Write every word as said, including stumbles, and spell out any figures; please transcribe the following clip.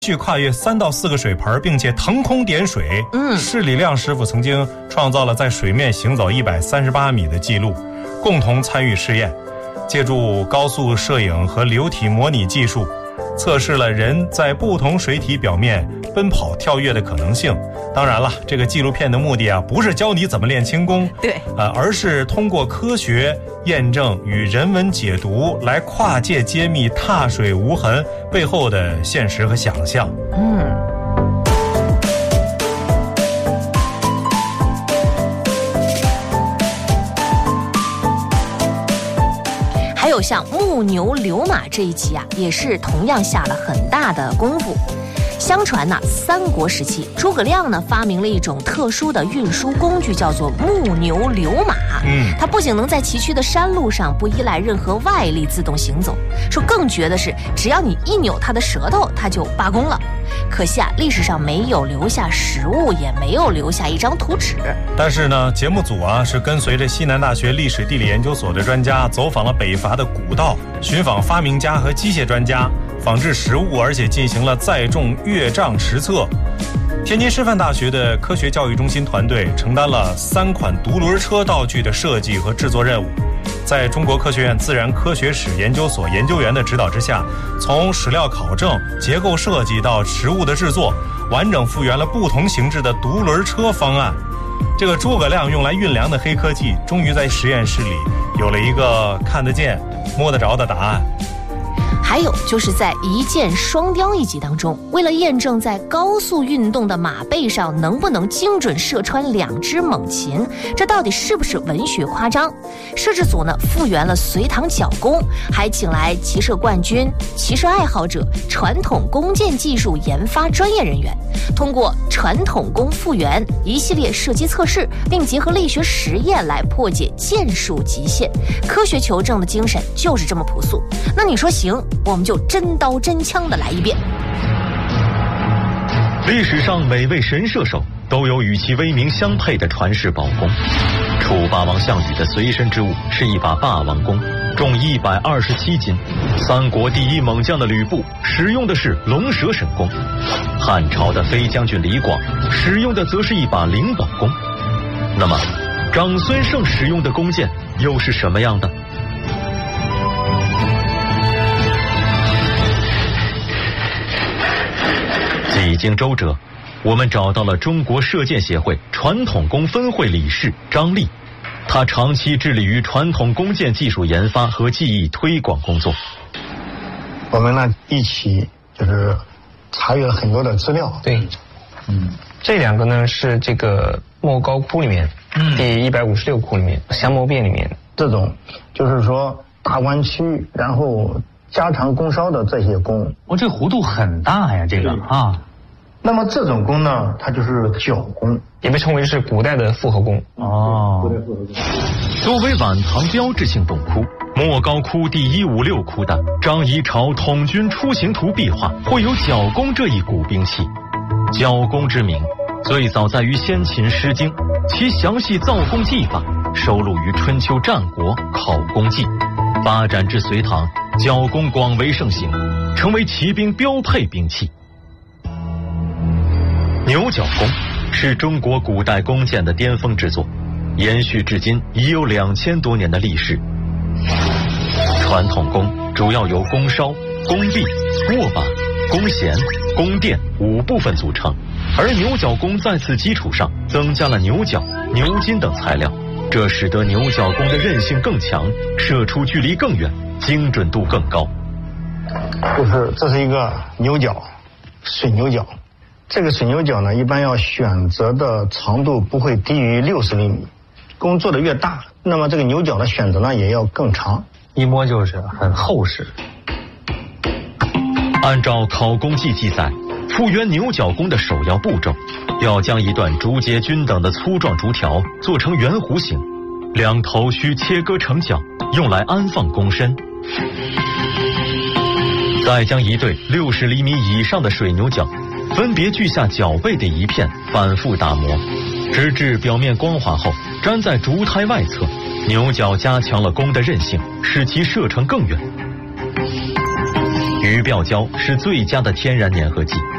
续跨越三到四个水盆，并且腾空点水。嗯，施礼亮师傅曾经创造了在水面行走一百三十八米的记录，共同参与试验，借助高速摄影和流体模拟技术，测试了人在不同水体表面奔跑跳跃的可能性。当然了，这个纪录片的目的啊，不是教你怎么练轻功， 对， 呃，而是通过科学验证与人文解读来跨界揭秘踏水无痕背后的现实和想象。 嗯。还有像木牛流马这一集啊，也是同样下了很大的功夫。相传呢，三国时期诸葛亮呢发明了一种特殊的运输工具，叫做木牛流马。嗯，它不仅能在崎岖的山路上不依赖任何外力自动行走，说更绝的是，只要你一扭它的舌头，它就罢工了。可惜啊，历史上没有留下实物，也没有留下一张图纸。 但是呢，节目组啊是跟随着西南大学历史地理研究所的专家，走访了北伐的古道，寻访发明家和机械专家，仿制实物，而且进行了载重阅账实测。天津师范大学的科学教育中心团队承担了三款独轮车道具的设计和制作任务，在中国科学院自然科学史研究所研究员的指导之下，从史料考证、结构设计到实物的制作，完整复原了不同形制的独轮车方案。这个诸葛亮用来运粮的黑科技，终于在实验室里有了一个看得见、摸得着的答案。 还有就是在一箭双雕一集当中，为了验证在高速运动的马背上能不能精准射穿两只猛禽，这到底是不是文学夸张，摄制组呢复原了隋唐角弓，还请来骑射冠军、骑射爱好者、传统弓箭技术研发专业人员，通过传统弓复原一系列射击测试，并结合力学实验来破解箭术极限。科学求证的精神就是这么朴素。那你说行，我们就真刀真枪的来一遍。 历史上每位神射手都有与其威名相配的传世宝弓。楚霸王项羽的随身之物是一把霸王弓，重一百二十七斤。三国第一猛将的吕布使用的是龙蛇神弓，汉朝的飞将军李广使用的则是一把灵宝弓。那么长孙晟使用的弓箭又是什么样的？几经周折，我们找到了中国射箭协会传统弓分会理事张力，他长期致力于传统弓箭技术研发和技艺推广工作。 我们呢一起就是查阅了很多的资料。 对，嗯，这两个呢是这个莫高窟里面，嗯，第一百五十六窟里面，降魔变里面， 这种就是说大弯曲，然后加长弓梢的这些弓。 哦，这弧度很大呀，这个啊。 那么这种弓呢，它就是角弓， 也被称为是古代的复合弓。 哦， 作为晚唐标志性洞窟，莫高窟第一五六窟的张仪朝统军出行图壁画会有角弓这一古兵器。角弓之名最早在于先秦诗经，其详细造弓技法收录于春秋战国考弓记。发展至隋唐，角弓广为盛行，成为骑兵标配兵器。牛角弓是中国古代弓箭的巅峰之作，延续至今已有两千多年的历史。传统弓主要由弓梢、弓臂、握把、弓弦、弓垫五部分组成，而牛角弓在此基础上增加了牛角、牛筋等材料，这使得牛角弓的韧性更强，射出距离更远，精准度更高。 就是这是一个牛角，水牛角。这个水牛角呢，一般要选择的长度不会低于六十厘米，弓做的越大，那么这个牛角的选择呢也要更长， 一摸就是很厚实。 按照考弓记记载，复原牛角弓的首要步骤，要将一段竹节均等的粗壮竹条做成圆弧形，两头需切割成角，用来安放弓身。再将一对六十厘米以上的水牛角分别锯下角背的一片，反复打磨，直至表面光滑后粘在竹胎外侧。牛角加强了弓的韧性，使其射程更远。 鱼鳔胶是最佳的天然粘合剂。